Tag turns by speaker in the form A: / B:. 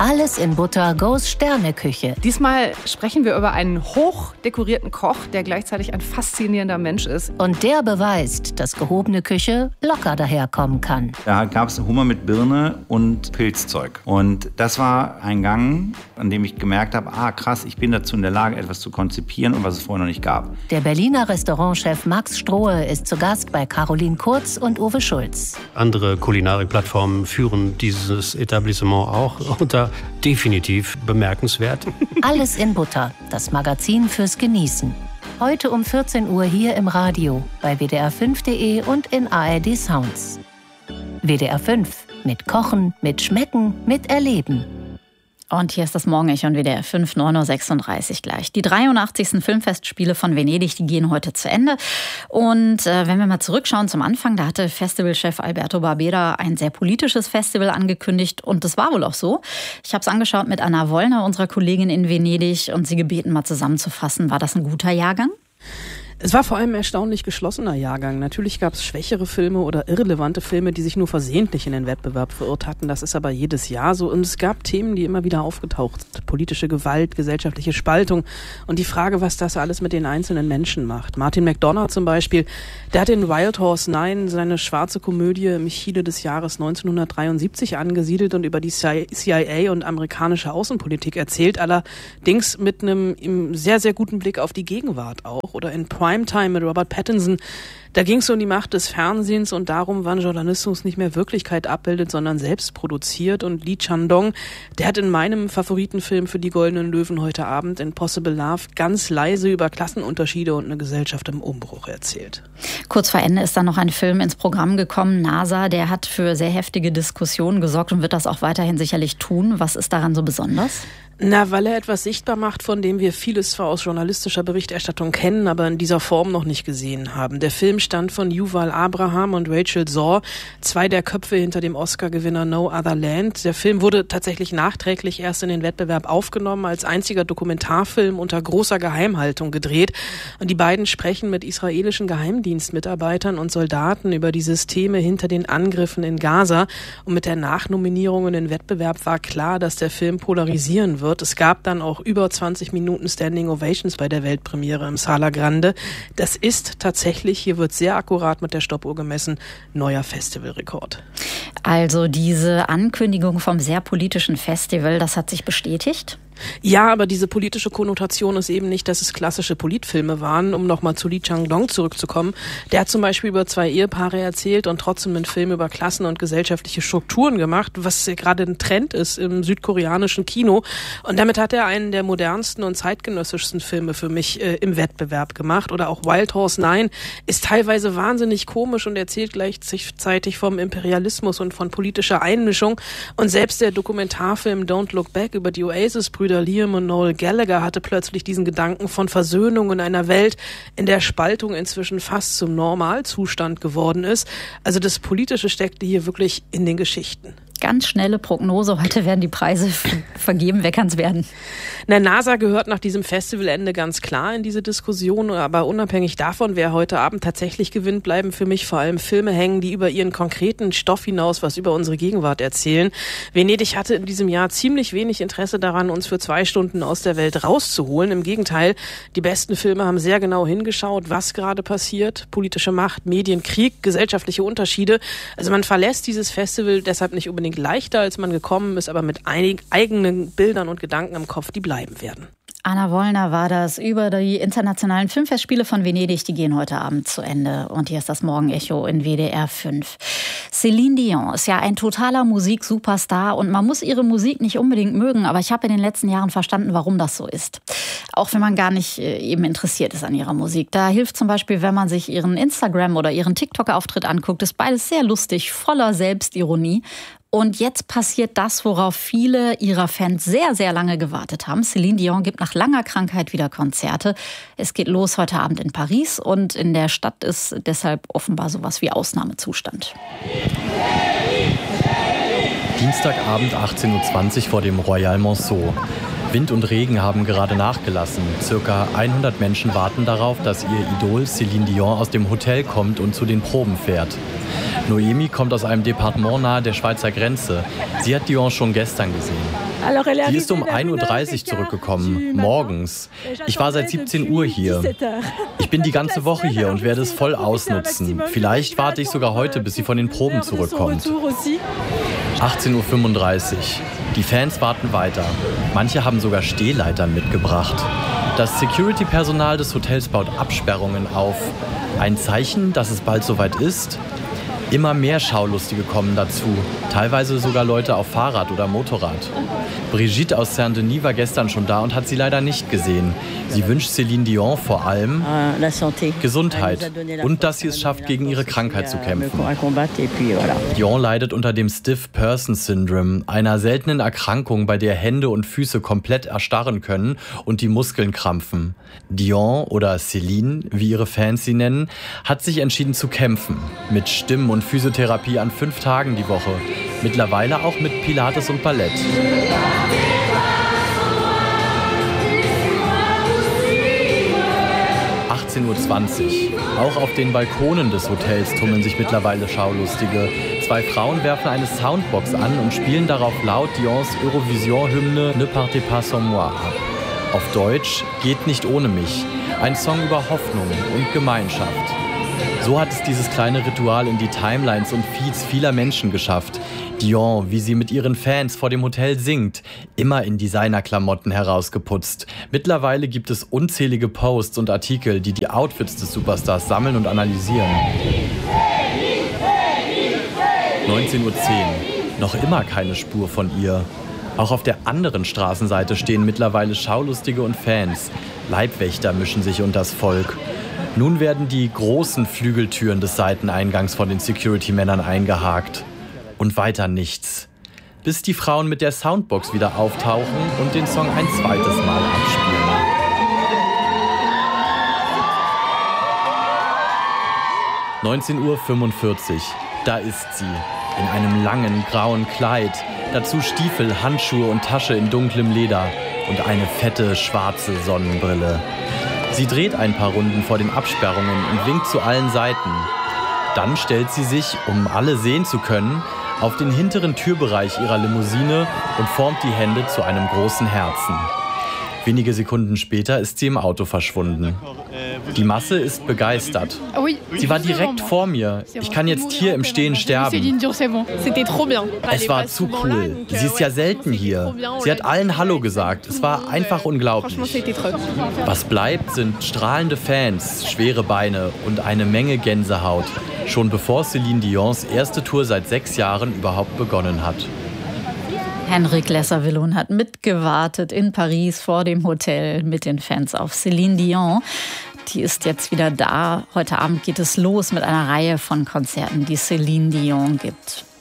A: Alles in Butter goes Sterneküche.
B: Diesmal sprechen wir über einen hochdekorierten Koch, der gleichzeitig ein faszinierender Mensch ist.
A: Und der beweist, dass gehobene Küche locker daherkommen kann.
C: Da gab es Hummer mit Birne und Pilzzeug. Und das war ein Gang, an dem ich gemerkt habe, krass, ich bin dazu in der Lage, etwas zu konzipieren und was es vorher noch nicht gab.
A: Der Berliner Restaurantchef Max Strohe ist zu Gast bei Caroline Kurz und Uwe Schulz.
D: Andere Kulinarikplattformen führen dieses Etablissement auch unter definitiv bemerkenswert.
A: Alles in Butter, das Magazin fürs Genießen. Heute um 14 Uhr hier im Radio, bei wdr5.de und in ARD Sounds. WDR 5. Mit Kochen, mit Schmecken, mit Erleben.
E: Und hier ist das Morgenecho und WDR 5, 9.36 Uhr gleich. Die 83. Filmfestspiele von Venedig, die gehen heute zu Ende. Und wenn wir mal zurückschauen zum Anfang, da hatte Festivalchef Alberto Barbera ein sehr politisches Festival angekündigt. Und das war wohl auch so. Ich habe es angeschaut mit Anna Wollner, unserer Kollegin in Venedig, und sie gebeten, mal zusammenzufassen. War das ein guter Jahrgang?
F: Es war vor allem ein erstaunlich geschlossener Jahrgang. Natürlich gab es schwächere Filme oder irrelevante Filme, die sich nur versehentlich in den Wettbewerb verirrt hatten. Das ist aber jedes Jahr so. Und es gab Themen, die immer wieder aufgetaucht sind. Politische Gewalt, gesellschaftliche Spaltung und die Frage, was das alles mit den einzelnen Menschen macht. Martin McDonagh zum Beispiel, der hat in Wild Horse 9 seine schwarze Komödie im Chile des Jahres 1973 angesiedelt und über die CIA und amerikanische Außenpolitik erzählt. Allerdings mit einem sehr, sehr guten Blick auf die Gegenwart auch. Oder in Primetime mit Robert Pattinson. Da ging es um die Macht des Fernsehens und darum, wann Journalismus nicht mehr Wirklichkeit abbildet, sondern selbst produziert. Und Lee Chan-dong, der hat in meinem Favoritenfilm für die Goldenen Löwen heute Abend, Impossible Love, ganz leise über Klassenunterschiede und eine Gesellschaft im Umbruch erzählt.
E: Kurz vor Ende ist dann noch ein Film ins Programm gekommen, NASA, der hat für sehr heftige Diskussionen gesorgt und wird das auch weiterhin sicherlich tun. Was ist daran so besonders?
F: Weil er etwas sichtbar macht, von dem wir vieles zwar aus journalistischer Berichterstattung kennen, aber in dieser Form noch nicht gesehen haben. Der Film stammt von Yuval Abraham und Rachel Zohr, zwei der Köpfe hinter dem Oscar-Gewinner No Other Land. Der Film wurde tatsächlich nachträglich erst in den Wettbewerb aufgenommen, als einziger Dokumentarfilm unter großer Geheimhaltung gedreht. Und die beiden sprechen mit israelischen Geheimdienstmitarbeitern und Soldaten über die Systeme hinter den Angriffen in Gaza. Und mit der Nachnominierung in den Wettbewerb war klar, dass der Film polarisieren wird. Es gab dann auch über 20 Minuten Standing Ovations bei der Weltpremiere im Sala Grande. Das ist tatsächlich, hier wird sehr akkurat mit der Stoppuhr gemessen, neuer Festivalrekord.
E: Also diese Ankündigung vom sehr politischen Festival, das hat sich bestätigt?
F: Ja, aber diese politische Konnotation ist eben nicht, dass es klassische Politfilme waren, um nochmal zu Lee Chang-dong zurückzukommen. Der hat zum Beispiel über zwei Ehepaare erzählt und trotzdem einen Film über Klassen und gesellschaftliche Strukturen gemacht, was gerade ein Trend ist im südkoreanischen Kino. Und damit hat er einen der modernsten und zeitgenössischsten Filme für mich im Wettbewerb gemacht. Oder auch Wild Horse 9 ist teilweise wahnsinnig komisch und erzählt gleichzeitig vom Imperialismus und von politischer Einmischung. Und selbst der Dokumentarfilm Don't Look Back über die Oasis-Brüder Liam und Noel Gallagher hatte plötzlich diesen Gedanken von Versöhnung in einer Welt, in der Spaltung inzwischen fast zum Normalzustand geworden ist. Also das Politische steckte hier wirklich in den Geschichten.
E: Ganz schnelle Prognose, heute werden die Preise vergeben. Wer kann es werden?
F: NASA gehört nach diesem Festivalende ganz klar in diese Diskussion, aber unabhängig davon, wer heute Abend tatsächlich gewinnt, bleiben für mich vor allem Filme hängen, die über ihren konkreten Stoff hinaus was über unsere Gegenwart erzählen. Venedig hatte in diesem Jahr ziemlich wenig Interesse daran, uns für 2 Stunden aus der Welt rauszuholen. Im Gegenteil, die besten Filme haben sehr genau hingeschaut, was gerade passiert. Politische Macht, Medien, Krieg, gesellschaftliche Unterschiede. Also man verlässt dieses Festival deshalb nicht unbedingt leichter, als man gekommen ist, aber mit eigenen Bildern und Gedanken im Kopf, die bleiben werden.
E: Anna Wollner war das über die internationalen Filmfestspiele von Venedig. Die gehen heute Abend zu Ende. Und hier ist das Morgenecho in WDR 5. Céline Dion ist ja ein totaler Musiksuperstar und man muss ihre Musik nicht unbedingt mögen, aber ich habe in den letzten Jahren verstanden, warum das so ist. Auch wenn man gar nicht eben interessiert ist an ihrer Musik. Da hilft zum Beispiel, wenn man sich ihren Instagram- oder ihren TikTok-Auftritt anguckt, ist beides sehr lustig, voller Selbstironie. Und jetzt passiert das, worauf viele ihrer Fans sehr, sehr lange gewartet haben. Céline Dion gibt nach langer Krankheit wieder Konzerte. Es geht los heute Abend in Paris und in der Stadt ist deshalb offenbar sowas wie Ausnahmezustand.
G: Dienstagabend 18:20 Uhr vor dem Royal Monceau. Wind und Regen haben gerade nachgelassen. Circa 100 Menschen warten darauf, dass ihr Idol Céline Dion aus dem Hotel kommt und zu den Proben fährt. Noemi kommt aus einem Departement nahe der Schweizer Grenze. Sie hat Dion schon gestern gesehen. Sie ist um 1.30 Uhr zurückgekommen, morgens. Ich war seit 17 Uhr hier. Ich bin die ganze Woche hier und werde es voll ausnutzen. Vielleicht warte ich sogar heute, bis sie von den Proben zurückkommt. 18.35 Uhr. Die Fans warten weiter. Manche haben sogar Stehleitern mitgebracht. Das Security-Personal des Hotels baut Absperrungen auf. Ein Zeichen, dass es bald soweit ist? Immer mehr Schaulustige kommen dazu, teilweise sogar Leute auf Fahrrad oder Motorrad. Brigitte aus Saint-Denis war gestern schon da und hat sie leider nicht gesehen. Sie wünscht Céline Dion vor allem Gesundheit und dass sie es schafft, gegen ihre Krankheit zu kämpfen. Dion leidet unter dem Stiff Person Syndrome, einer seltenen Erkrankung, bei der Hände und Füße komplett erstarren können und die Muskeln krampfen. Dion oder Céline, wie ihre Fans sie nennen, hat sich entschieden zu kämpfen. Mit Stimmen- und Physiotherapie an 5 Tagen die Woche. Mittlerweile auch mit Pilates und Ballett. (18:20 Uhr). Auch auf den Balkonen des Hotels tummeln sich mittlerweile Schaulustige. 2 Frauen werfen eine Soundbox an und spielen darauf laut Dions Eurovision-Hymne Ne partez pas sans moi ab. Auf Deutsch Geht nicht ohne mich. Ein Song über Hoffnung und Gemeinschaft. So hat es dieses kleine Ritual in die Timelines und Feeds vieler Menschen geschafft. Dion, wie sie mit ihren Fans vor dem Hotel singt, immer in Designerklamotten herausgeputzt. Mittlerweile gibt es unzählige Posts und Artikel, die die Outfits des Superstars sammeln und analysieren. 19:10 Uhr. Noch immer keine Spur von ihr. Auch auf der anderen Straßenseite stehen mittlerweile Schaulustige und Fans. Leibwächter mischen sich unters Volk. Nun werden die großen Flügeltüren des Seiteneingangs von den Security-Männern eingehakt. Und weiter nichts. Bis die Frauen mit der Soundbox wieder auftauchen und den Song ein zweites Mal abspielen. (19:45 Uhr). Da ist sie. In einem langen grauen Kleid. Dazu Stiefel, Handschuhe und Tasche in dunklem Leder. Und eine fette schwarze Sonnenbrille. Sie dreht ein paar Runden vor den Absperrungen und winkt zu allen Seiten. Dann stellt sie sich, um alle sehen zu können, auf den hinteren Türbereich ihrer Limousine und formt die Hände zu einem großen Herzen. Wenige Sekunden später ist sie im Auto verschwunden. Die Masse ist begeistert. Sie war direkt vor mir. Ich kann jetzt hier im Stehen sterben. Es war zu cool. Sie ist ja selten hier. Sie hat allen Hallo gesagt. Es war einfach unglaublich. Was bleibt, sind strahlende Fans, schwere Beine und eine Menge Gänsehaut. Schon bevor Céline Dions erste Tour seit 6 Jahren überhaupt begonnen hat.
E: Henrik Lesser-Willon hat mitgewartet in Paris vor dem Hotel mit den Fans auf Céline Dion. Die ist jetzt wieder da. Heute Abend geht es los mit einer Reihe von Konzerten, die Céline Dion gibt.